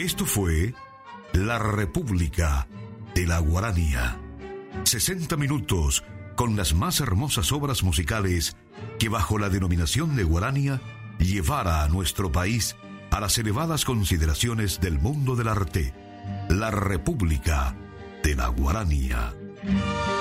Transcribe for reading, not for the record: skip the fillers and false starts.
Esto fue La República de la Guarania. 60 minutos con las más hermosas obras musicales que bajo la denominación de Guarania llevara a nuestro país a las elevadas consideraciones del mundo del arte. La República de la Guarania.